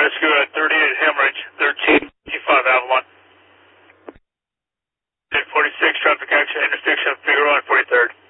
rescue at 38 Hemorrhage, 1325 Avalon. 46, traffic action, intersection of Figueroa and 43rd.